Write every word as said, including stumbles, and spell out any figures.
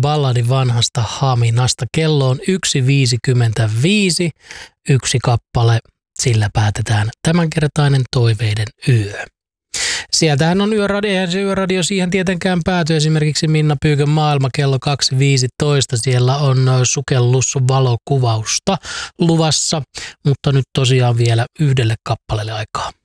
balladi vanhasta Haminasta. Kello on yksi viisikymmentäviisi, yksi kappale, sillä päätetään tämänkertainen toiveiden yö. Sieltähän on yöradio, eihän se yöradio siihen tietenkään pääty. Esimerkiksi Minna Pyykön maailma kello kaksi viisitoista. Siellä on sukellusvalokuvausta luvassa, mutta nyt tosiaan vielä yhdelle kappaleelle aikaa.